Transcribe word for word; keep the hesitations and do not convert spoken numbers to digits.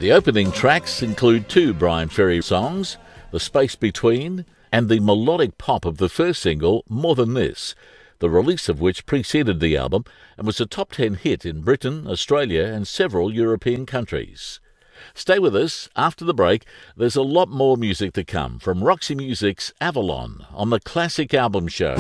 The opening tracks include two Bryan Ferry songs, The Space Between and the melodic pop of the first single, More Than This, the release of which preceded the album and was a top ten hit in Britain, Australia and several European countries. Stay with us. After the break, there's a lot more music to come from Roxy Music's Avalon on the Classic Album Show.